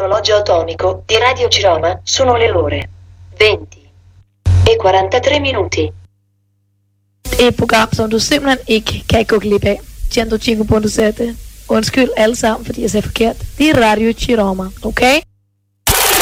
sull'orologio atomico di Radio Ciroma sono le ore 20 e 43 minuti. Et program, som du simpelthen ikke kan gå glip af. Tjendo Chingo Bundesette. Undskyld alle sammen, fordi jeg sagde forkert. Det er Radio Ciroma, okay?